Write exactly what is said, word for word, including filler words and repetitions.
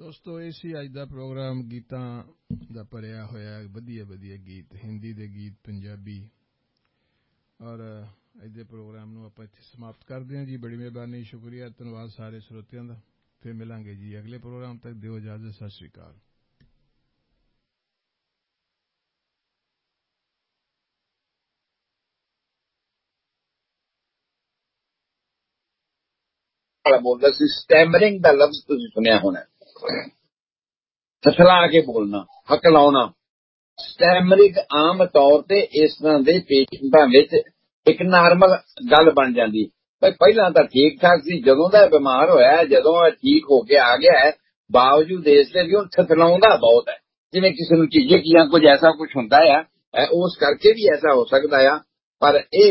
ਦੋਸਤੋ ਇਹ ਸੀ ਅੱਜ ਦਾ ਪ੍ਰੋਗਰਾਮ ਗੀਤਾਂ ਦਾ ਭਰਿਆ ਹੋਇਆ ਵਧੀਆ ਵਧੀਆ ਗੀਤ ਹਿੰਦੀ ਦੇ ਗੀਤ ਪੰਜਾਬੀ ਔਰ ਅੱਜ ਦੇ ਪ੍ਰੋਗਰਾਮ ਨੂੰ ਆਪਾਂ ਇੱਥੇ ਸਮਾਪਤ ਕਰਦੇ ਹਾਂ ਜੀ। ਬੜੀ ਮਿਹਰਬਾਨੀ ਸ਼ੁਕਰੀਆ ਧੰਨਵਾਦ ਸਾਰੇ ਸਰੋਤਿਆਂ ਦਾ। ਫਿਰ ਮਿਲਾਂਗੇ ਜੀ ਅਗਲੇ ਪ੍ਰੋਗਰਾਮ ਤੱਕ। ਦਿਓ ਇਜਾਜ਼ਤ। ਸਤਿ ਸ਼੍ਰੀ ਅਕਾਲ। ਬੋਲਦਾ ਸੀ ਸਟੈਮਰਿੰਗ ਦਾ ਲਫ਼ਜ਼ ਤੁਸੀਂ ਸੁਣਿਆ ਹੋਣਾ, ਥਥਲਾ ਕੇ ਬੋਲਣਾ, ਹਕਲਾਉਣਾ। ਸਟੈਮਰਿੰਗ ਆਮ ਤੌਰ ਤੇ ਇਸ ਤਰ੍ਹਾਂ ਦੇ ਪੇਸ਼ੈਂਟਾਂ ਵਿੱਚ ਇੱਕ ਨਾਰਮਲ ਗੱਲ ਬਣ ਜਾਂਦੀ। ਪਹਿਲਾਂ ਤਾਂ ਠੀਕ ਠਾਕ ਸੀ, ਜਦੋਂ ਦਾ ਬਿਮਾਰ ਹੋਇਆ, ਜਦੋਂ ਠੀਕ ਹੋ ਕੇ ਆ ਗਿਆ ਹੈ, ਬਾਵਜੂਦ ਇਸ ਦੇ ਵੀ ਹੁਣ ਥਥਲਾਉਂਦਾ ਬਹੁਤ ਹੈ, ਜਿਵੇਂ ਕਿਸੇ ਨੂੰ ਚੀਜ਼ੇ ਜਾਂ ਕੁਝ ਐਸਾ ਕੁਝ ਹੁੰਦਾ ਆ, ਉਸ ਕਰਕੇ ਵੀ ਐਸਾ ਹੋ ਸਕਦਾ ਆ। ਪਰ ਇਹ